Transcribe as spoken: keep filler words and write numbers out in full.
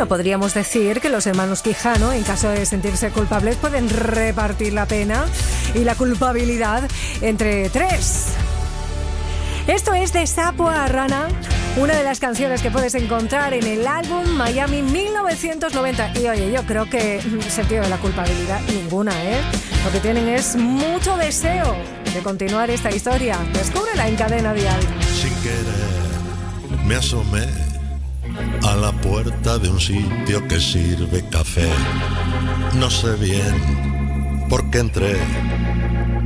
bueno, podríamos decir que los hermanos Quijano, en caso de sentirse culpables, pueden repartir la pena y la culpabilidad entre tres. Esto es de Sapo a Rana, una de las canciones que puedes encontrar en el álbum Miami mil novecientos noventa. Y oye, yo creo que sentido de la culpabilidad ninguna, ¿eh? Lo que tienen es mucho deseo de continuar esta historia. Descúbrela en Cadena Dial. Sin querer me asomé a la puerta de un sitio que sirve café. No sé bien por qué entré.